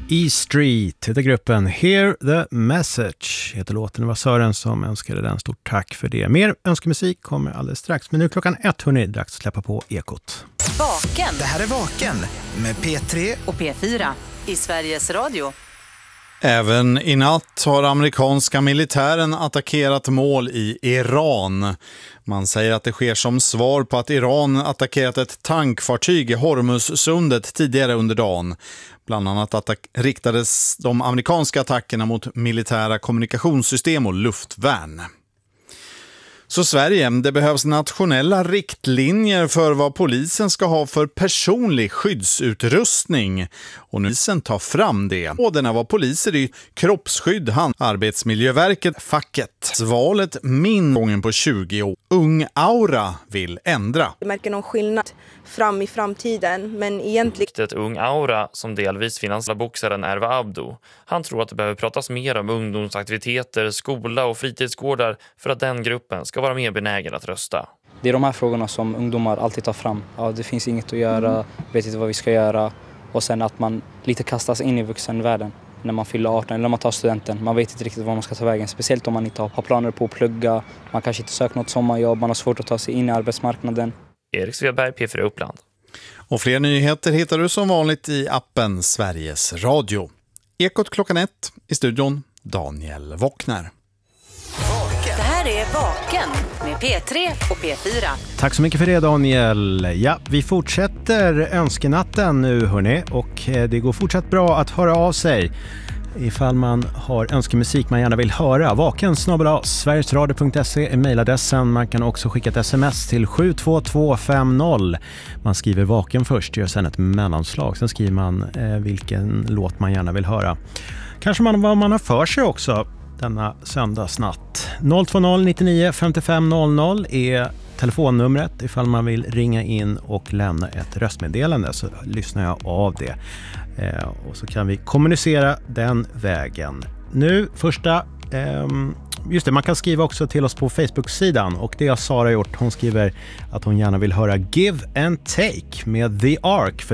E Street heter gruppen. Hear the Message heter låten. Det var Sören som önskade den. Stort tack för det. Mer önskemusik kommer alldeles strax. Men nu 1:00, hörni, dags att släppa på Ekot. Vaken. Det här är Vaken med P3 och P4 i Sveriges Radio. Även i natt har amerikanska militären attackerat mål i Iran. Man säger att det sker som svar på att Iran attackerat ett tankfartyg i Hormuzsundet tidigare under dagen. Bland annat riktades de amerikanska attackerna mot militära kommunikationssystem och luftvärn. Så Sverige, det behövs nationella riktlinjer för vad polisen ska ha för personlig skyddsutrustning. Och nu polisen tar fram det. Och den var poliser i kroppsskydd, Arbetsmiljöverket, facket. Valet min gången på 20 år. Ung Aura vill ändra. Jag märker någon skillnad i framtiden, men egentligen... Ung Aura som delvis finansierar boxaren Erva Abdo. Han tror att det behöver pratas mer om ungdomsaktiviteter, skola och fritidsgårdar för att den gruppen ska vara mer benägen att rösta. Det är de här frågorna som ungdomar alltid tar fram. Ja, det finns inget att göra, vet inte vad vi ska göra. Och sen att man lite kastas in i vuxenvärlden när man fyller 18 eller när man tar studenten. Man vet inte riktigt vad man ska ta vägen. Speciellt om man inte har planer på att plugga. Man kanske inte söker något sommarjobb. Man har svårt att ta sig in i arbetsmarknaden. Erik Svedberg, P4 Uppland. Och fler nyheter hittar du som vanligt i appen Sveriges Radio. Ekot 1:00 i studion Daniel Wockner. Det här är Vaken med P3 och P4. Tack så mycket för det, Daniel. Ja, vi fortsätter önskenatten nu, hörni. Och det går fortsatt bra att höra av sig ifall man har önskemusik man gärna vill höra. vaken@sverigesradio.se är mejladressen. Man kan också skicka ett sms till 72250. Man skriver vaken först, gör sen ett mellanslag. Sen skriver man vilken låt man gärna vill höra. Kanske vad man har för sig också denna söndagsnatt. 020 99 55 00 är telefonnumret ifall man vill ringa in och lämna ett röstmeddelande, så lyssnar jag av det. Och så kan vi kommunicera den vägen. Nu första, just det, man kan skriva också till oss på Facebook-sidan, och det har Sara gjort. Hon skriver att hon gärna vill höra Give and Take med The Ark. För